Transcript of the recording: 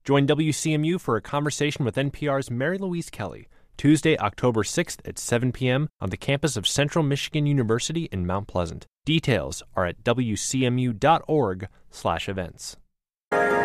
Join WCMU for a conversation with NPR's Mary Louise Kelly, Tuesday, October 6th at 7 p.m. on the campus of Central Michigan University in Mount Pleasant. Details are at wcmu.org/events.